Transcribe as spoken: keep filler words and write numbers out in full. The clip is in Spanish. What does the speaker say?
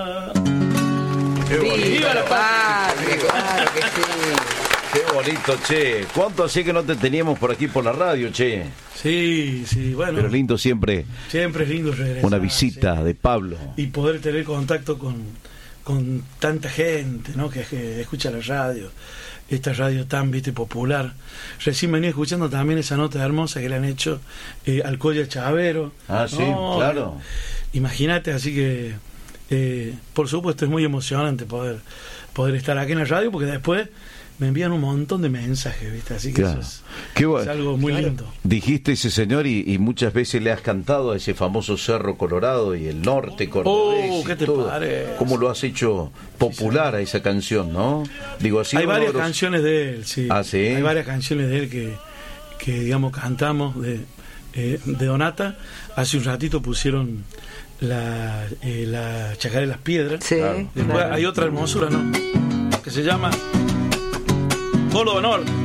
Qué bonito. ¡Viva la patria! Claro que sí. Qué bonito, che. ¿Cuánto hacía que no te teníamos por aquí por la radio, che? Sí, sí, bueno. Pero lindo siempre. Siempre es lindo regresar. Una visita sí. de Pablo. Y poder tener contacto con, con tanta gente, ¿no? Que, que escucha la radio. Esta radio tan, viste, popular. Recién venía escuchando también esa nota hermosa que le han hecho eh, al Colla Chavero. Ah, sí, no, claro. Imagínate, así que eh, por supuesto es muy emocionante poder poder estar aquí en la radio, porque después me envían un montón de mensajes, ¿viste? Así que Claro. eso es, Qué bueno. es algo muy Claro. lindo. Dijiste ese señor y, y muchas veces le has cantado a ese famoso Cerro Colorado y el norte cordobés. Oh, y ¿qué te todo. parece? ¿Cómo lo has hecho popular a esa canción, no? Digo, así Hay uno varias de los- canciones de él, sí. Ah, ¿sí? Hay varias canciones de él que, que digamos, cantamos de, eh, de Donata. Hace un ratito pusieron la, eh, la Chacaré de las Piedras. Sí, Claro. Después claro. hay otra hermosura, ¿no? Que se llama Colo de Honor.